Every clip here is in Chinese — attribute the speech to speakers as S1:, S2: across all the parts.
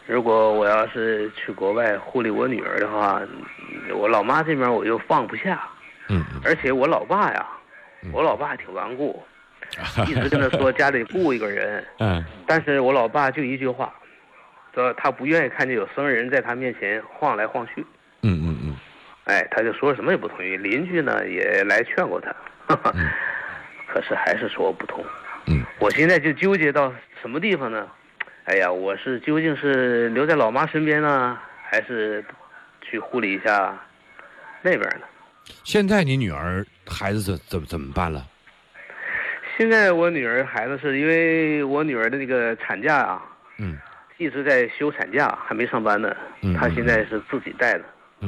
S1: 如果我要是去国外护理我女儿的话，我老妈这边我又放不下。而且我老爸呀，我老爸挺顽固，一直跟他说家里雇一个人。但是我老爸就一句话，说他不愿意看见有生人在他面前晃来晃去。哎，他就说什么也不同意。邻居呢也来劝过他，可是还是说不通。我现在就纠结到什么地方呢？哎呀，我是究竟是留在老妈身边呢，还是去护理一下那边呢？
S2: 现在你女儿孩子怎么办了？
S1: 现在我女儿孩子是因为我女儿的那个产假啊，一直在休产假，还没上班呢。她现在是自己带的。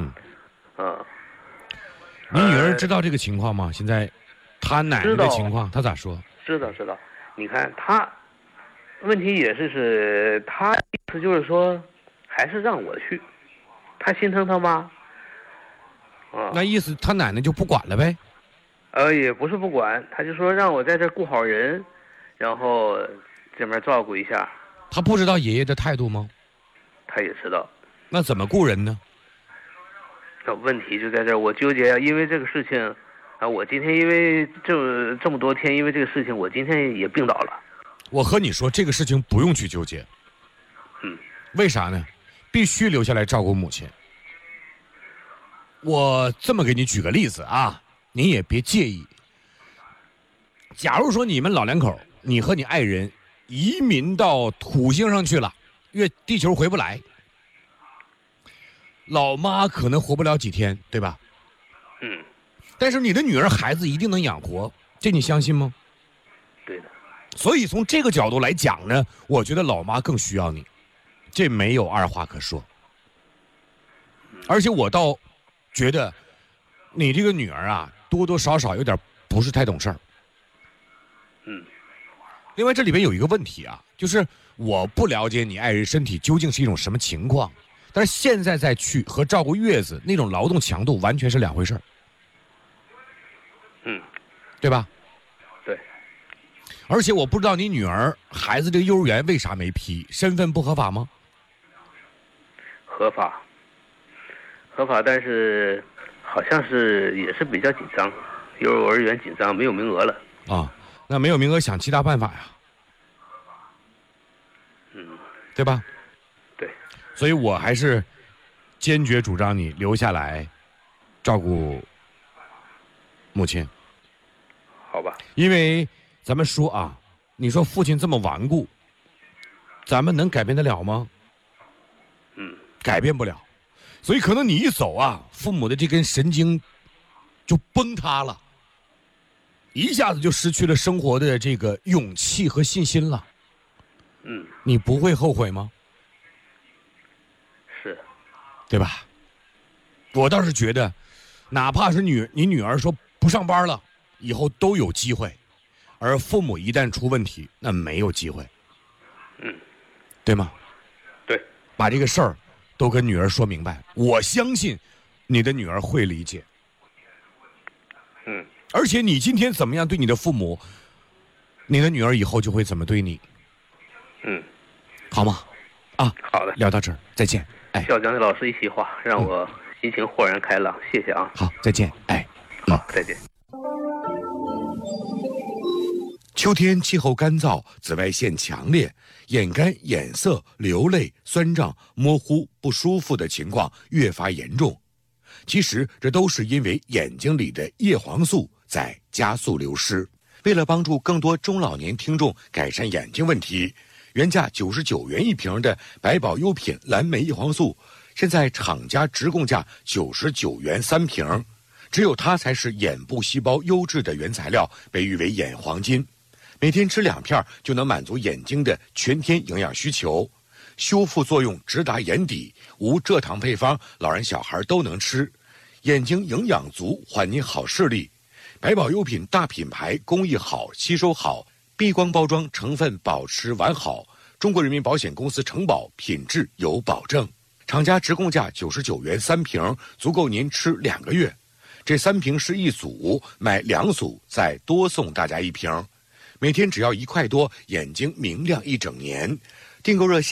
S2: 你女儿知道这个情况吗？现在她奶奶的情况，她咋说？
S1: 知道。你看她，问题也是她意思就是说，还是让我去，她心疼她妈。
S2: 那意思她奶奶就不管了呗？
S1: 也不是不管，她就说让我在这顾好人，然后这边照顾一下。
S2: 她不知道爷爷的态度吗？
S1: 她也知道。
S2: 那怎么顾人呢？
S1: 那问题就在这儿，我纠结啊，因为这个事情，我今天因为这么多天，因为这个事情，我今天也病倒了。
S2: 我和你说，这个事情不用去纠结。为啥呢？必须留下来照顾母亲。我这么给你举个例子啊，你也别介意。假如说你们老两口，你和你爱人移民到土星上去了，地球回不来。老妈可能活不了几天，对吧？但是你的女儿孩子一定能养活，这你相信吗？
S1: 对的。
S2: 所以从这个角度来讲呢，我觉得老妈更需要你，这没有二话可说。而且我倒觉得你这个女儿啊，多多少少有点不是太懂事儿。另外这里边有一个问题啊，就是我不了解你爱人身体究竟是一种什么情况。但是现在再去和照顾月子那种劳动强度完全是两回事儿，对吧？
S1: 对。
S2: 而且我不知道你女儿孩子这个幼儿园为啥没批，身份不合法吗？
S1: 合法，但是好像是也是比较紧张，幼儿园紧张，没有名额了。
S2: 那没有名额，想其他办法呀。对吧？所以我还是坚决主张你留下来照顾母亲。
S1: 好吧。
S2: 因为咱们说啊，你说父亲这么顽固，咱们能改变得了吗？改变不了。所以可能你一走啊，父母的这根神经就崩塌了，一下子就失去了生活的这个勇气和信心了。你不会后悔吗？
S1: 是，
S2: 对吧？我倒是觉得，哪怕是你女儿说不上班了，以后都有机会，而父母一旦出问题，那没有机会。对吗？
S1: 对，
S2: 把这个事儿都跟女儿说明白，我相信你的女儿会理解。而且你今天怎么样对你的父母，你的女儿以后就会怎么对你。好吗？
S1: 好的。
S2: 聊到这儿，再见。
S1: 校长的老师一席话，让我心情豁然开朗，谢谢啊。
S2: 好，再见。
S1: 好，再见。
S2: 秋天气候干燥，紫外线强烈，眼干、眼涩、流泪、酸胀、模糊、不舒服的情况越发严重。其实这都是因为眼睛里的叶黄素在加速流失。为了帮助更多中老年听众改善眼睛问题，原价99元一瓶的百宝优品蓝莓叶黄素，现在厂家直供价99元3瓶，只有它才是眼部细胞优质的原材料，被誉为眼黄金。每天吃2片就能满足眼睛的全天营养需求，修复作用直达眼底，无蔗糖配方，老人小孩都能吃，眼睛营养足，还你好视力。百宝优品大品牌，工艺好，吸收好，避光包装，成分保持完好，中国人民保险公司承保，品质有保证。厂家直供价99元3瓶，足够您吃2个月。这3瓶是一组，买2组再多送大家1瓶，每天只要1块多，眼睛明亮一整年。订购热线